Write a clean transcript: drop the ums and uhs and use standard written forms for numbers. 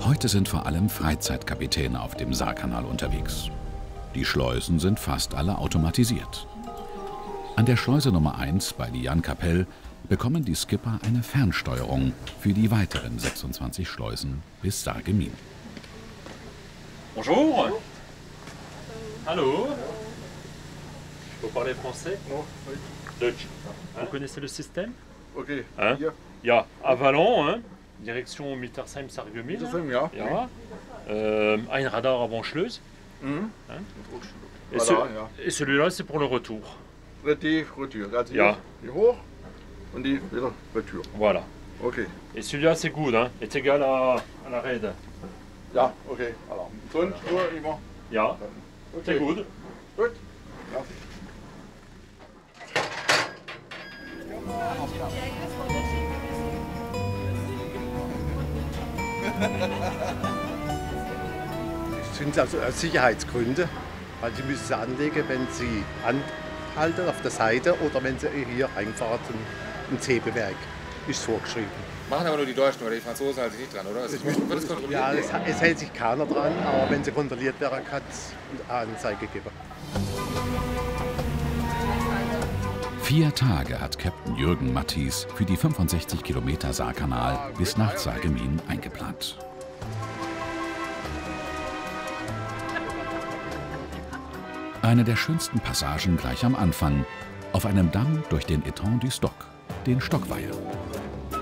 Heute sind vor allem Freizeitkapitäne auf dem Saarkanal unterwegs. Die Schleusen sind fast alle automatisiert. An der Schleuse Nummer 1 bei Liankapelle bekommen die Skipper eine Fernsteuerung für die weiteren 26 Schleusen bis Sarreguemines. Bonjour. Hallo. Vous parlez français? Non, oui. Deutsch. Vous connaissez le système? Ok. Hein? Hier. Ja, à Vallon, hein? Direction Mittersheim-Sarreguemines. Mittersheim, ja. Ja. Ein Radar avant Schleuse. Mhm. Hein? Voilà, ja. Et celui-là, c'est pour le retour. Die Retour. Also Ja. hier hoch und die wieder Retour. Voilà. Okay. Et celui-là, c'est good, hein? Est égal à la raid. Ja, okay. Alors, sonst nur immer. Ja, Okay. c'est good. Gut. Ja. Das sind also aus Sicherheitsgründen, weil Sie müssen sie anlegen, wenn Sie anhalten auf der Seite oder wenn Sie hier reinfahren ins Hebewerk. Ist vorgeschrieben. Machen aber nur die Deutschen oder die Franzosen halten sich nicht dran, oder? Wird das kontrolliert? Ja, es hält sich keiner dran, aber wenn sie kontrolliert werden, kann es eine Anzeige geben. 4 Tage hat Captain Jürgen Mattis für die 65 Kilometer Saarkanal bis nach Sarreguemines eingeplant. Eine der schönsten Passagen gleich am Anfang, auf einem Damm durch den Étang du Stock, den Stockweiher.